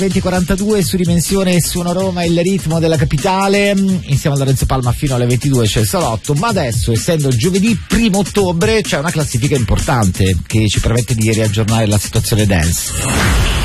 20:42 su Dimensione Suono Roma, il ritmo della capitale. Insieme a Lorenzo Palma fino alle 22 c'è il salotto, ma adesso, essendo giovedì 1 ottobre, c'è una classifica importante che ci permette di riaggiornare la situazione dance.